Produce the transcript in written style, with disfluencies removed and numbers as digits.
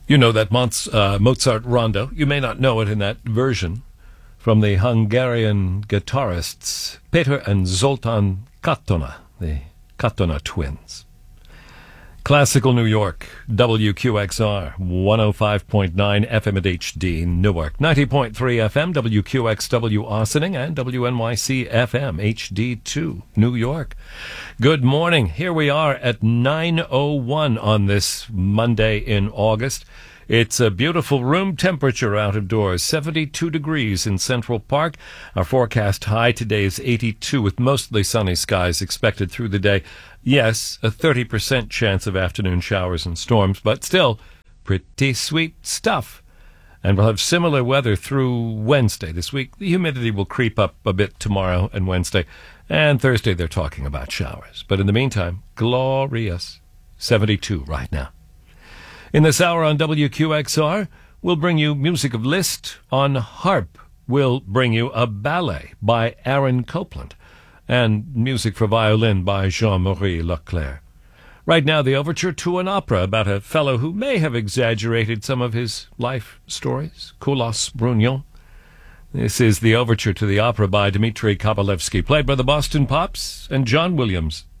You know that Mozart rondo. You may not know it in that version from the Hungarian guitarists Peter and Zoltan Katona, the Katona twins. Classical New York, WQXR, 105.9 FM at HD, Newark, 90.3 FM, WQXW Austining, and WNYC FM, HD2, New York. Good morning. Here we are at 9:01 on this Monday in August. It's a beautiful room temperature out of doors, 72 degrees in Central Park. Our forecast high today is 82 with mostly sunny skies expected through the day. Yes, a 30% chance of afternoon showers and storms, but still pretty sweet stuff. And we'll have similar weather through Wednesday this week. The humidity will creep up a bit tomorrow and Wednesday. And Thursday they're talking about showers. But in the meantime, glorious. 72 right now. In this hour on WQXR, we'll bring you music of Liszt. On harp, we'll bring you a ballet by Aaron Copland and music for violin by Jean-Marie Leclerc. Right now, the overture to an opera about a fellow who may have exaggerated some of his life stories, Koulos Brugnon. This is the overture to the opera by Dmitri Kabalevsky, played by the Boston Pops and John Williams.